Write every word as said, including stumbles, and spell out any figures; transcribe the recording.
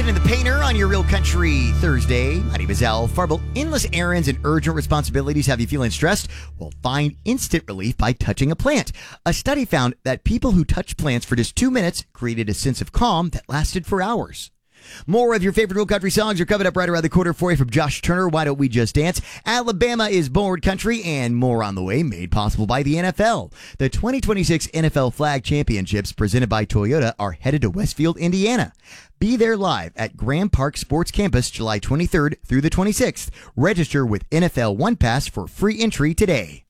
Jason and the Painter on your Real Country Thursday. My name is Al Farble. Endless errands and urgent responsibilities have you feeling stressed? Well, find instant relief by touching a plant. A study found that people who touched plants for just two minutes created a sense of calm that lasted for hours. More of your favorite Real Country songs are coming up right around the corner for you from Josh Turner. Why Don't We Just Dance? Alabama is Born Country, and more on the way, made possible by the N F L. The twenty twenty-six N F L Flag Championships presented by Toyota are headed to Westfield, Indiana. Be there live at Grand Park Sports Campus July twenty-third through the twenty-sixth. Register with N F L One Pass for free entry today.